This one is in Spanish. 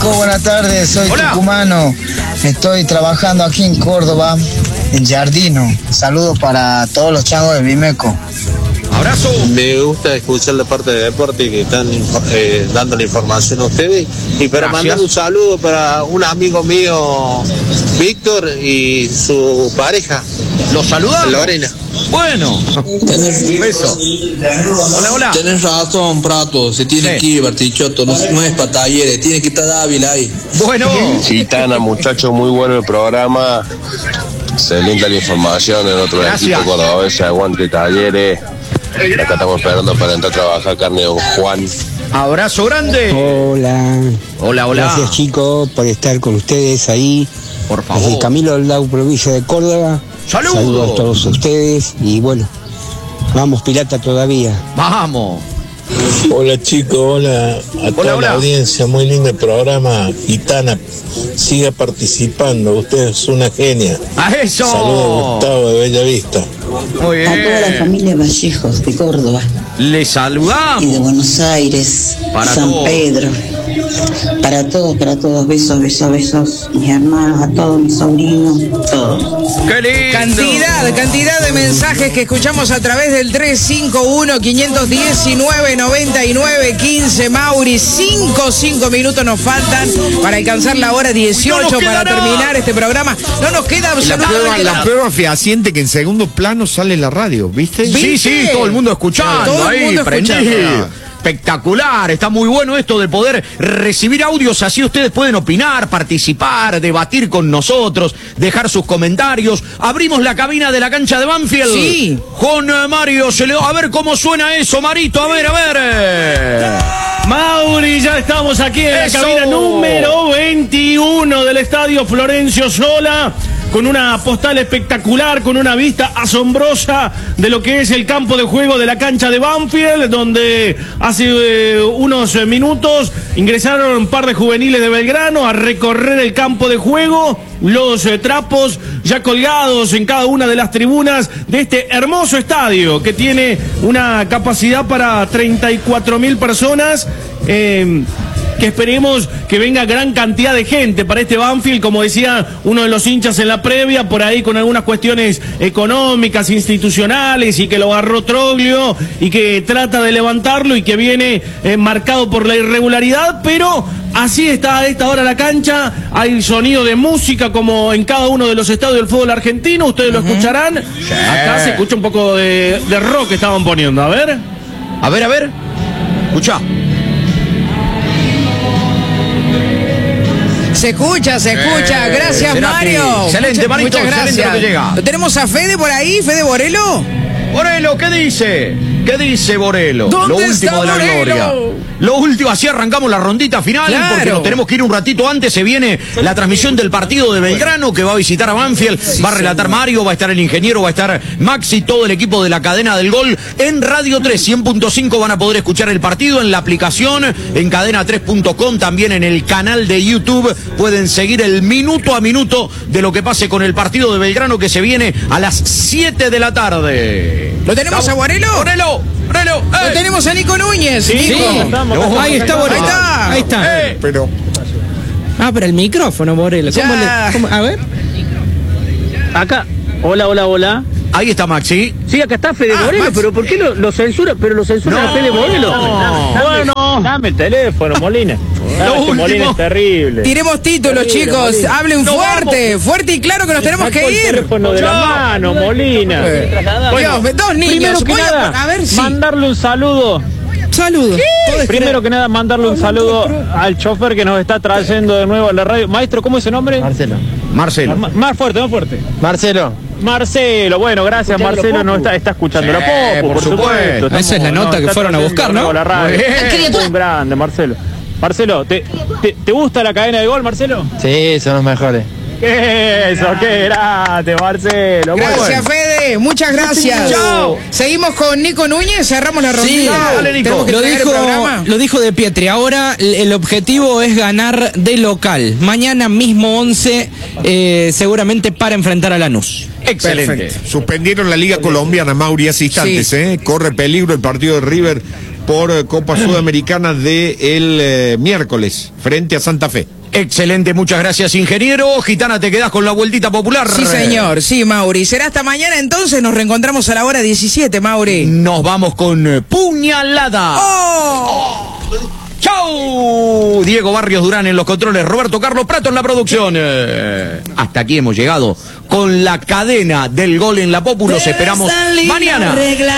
Nico, buenas tardes, soy tucumano. Estoy trabajando aquí en Córdoba, en Jardino. Saludos para todos los changos de Vimeco. Abrazo. Me gusta escuchar la parte de deporte que están dando la información a ustedes. Y para mandar un saludo para un amigo mío, Víctor, y su pareja. ¿Los saludamos? Lorena. Bueno, un beso. Hola. Tenés razón, Prato, se tiene que ir, Bartichotto, no es para talleres, tiene que estar Dávila ahí. Bueno. Gitana, muchachos, muy bueno el programa. Se linda la información en otro equipo cordobés, aguante Talleres. Acá estamos esperando para entrar a trabajar, carne de Don Juan. Abrazo grande. Hola. Gracias, chicos, por estar con ustedes ahí. Por favor. Desde Camilo Lau, provincia de Córdoba. Saludos a todos ustedes y bueno, vamos Pirata todavía. Vamos. Hola chicos, hola a toda la audiencia, muy lindo el programa. Gitana, siga participando, usted es una genia. ¡A eso! Saludos, Gustavo de Bellavista. Muy bien. A toda la familia Vallejos de Córdoba. Le saludamos. Y de Buenos Aires, para San todos. Pedro. Para todos, besos, mis hermanos, a todos mis sobrinos, todos. ¡Qué lindo! Cantidad de mensajes que escuchamos a través del 351-519-9915. Mauri, 5 minutos nos faltan para alcanzar la hora 18 para terminar este programa. No nos queda absolutamente La prueba fehaciente que en segundo plano sale la radio, ¿viste? Sí, todo el mundo escuchando, todo el mundo prendido. Espectacular, está muy bueno esto de poder recibir audios, así ustedes pueden opinar, participar, debatir con nosotros, dejar sus comentarios. Abrimos la cabina de la cancha de Banfield. Sí. Con Mario, a ver cómo suena eso, Marito, a ver. Mauri, ya estamos aquí en la cabina número 21 del Estadio Florencio Sola, con una postal espectacular, con una vista asombrosa de lo que es el campo de juego de la cancha de Banfield, donde hace unos minutos ingresaron un par de juveniles de Belgrano a recorrer el campo de juego, los trapos ya colgados en cada una de las tribunas de este hermoso estadio que tiene una capacidad para 34.000 personas. Que esperemos que venga gran cantidad de gente para este Banfield, como decía uno de los hinchas en la previa, por ahí con algunas cuestiones económicas, institucionales, y que lo agarró Troglio y que trata de levantarlo y que viene marcado por la irregularidad, pero así está a esta hora la cancha. Hay sonido de música como en cada uno de los estadios del fútbol argentino, ustedes lo escucharán. Sí. Acá se escucha un poco de rock que estaban poniendo, a ver. Escucha. Se escucha. Gracias, Mario. Excelente, Marito. Muchas gracias. Excelente lo que llega. ¿Lo tenemos a Fede por ahí? ¿Fede Borelo? Borelo, ¿qué dice? ¿Qué dice Borelo? ¿Dónde lo último está de la Borelo? gloria. Lo último, así arrancamos la rondita final, claro, porque nos tenemos que ir un ratito antes. Se viene la transmisión del partido de Belgrano, que va a visitar a Banfield. Va a relatar Mario, va a estar el ingeniero, va a estar Maxi, todo el equipo de la cadena del gol. En Radio 3, 100.5 van a poder escuchar el partido en la aplicación, en cadena3.com, también en el canal de YouTube. Pueden seguir el minuto a minuto de lo que pase con el partido de Belgrano, que se viene a las 7 de la tarde. ¿Lo tenemos a Borelo? Borelo. Lo tenemos a Nico Núñez. Sí, ahí está Borelo. Ahí está. Pero el micrófono, Borelo. ¿Cómo? A ver. Acá. Hola. Ahí está Maxi. Sí, acá está Fede Borelo, Maxi. pero ¿por qué lo censura? Pero lo censura a Fede Borelo. Dame el teléfono, Molina. Molina es terrible. Tiremos títulos, chicos. Hablen fuerte y claro que nos tenemos que ir. El teléfono de la mano, Molina. Bueno, dos niños. Primero que nada, a ver si. mandarle un saludo. Primero que nada, mandarle un saludo al chofer que nos está trayendo de nuevo a la radio. Maestro, ¿cómo es su nombre? Marcelo. Más fuerte. Marcelo, bueno, gracias. Marcelo nos está escuchando la Popu, por supuesto. Esa es la nota que fueron a buscar, ¿no? La radio. Un grande, Marcelo. Marcelo, ¿te gusta la cadena de gol, Marcelo? Sí, son los mejores. Eso, qué grande, Marcelo. Gracias, Fede, muchas gracias. Chao. Seguimos con Nico Núñez, cerramos la rondita. Sí, dale, Nico. Lo dijo De Pietri. Ahora el objetivo es ganar de local. Mañana mismo 11, seguramente para enfrentar a Lanús. Excelente. perfecto. Suspendieron la Liga Colombiana, Mauri, hace instantes, Sí. Corre peligro el partido de River por Copa Sudamericana del miércoles frente a Santa Fe. Excelente, muchas gracias, ingeniero. Gitana, te quedás con la vueltita popular. Sí, señor, sí, Mauri. Será hasta mañana entonces, nos reencontramos a la hora 17, Mauri. Nos vamos con Puñalada. ¡Oh! ¡Chau! Diego Barrios Durán en los controles, Roberto Carlos Prato en la producción. Hasta aquí hemos llegado con la cadena del gol en la Popu. Los esperamos mañana.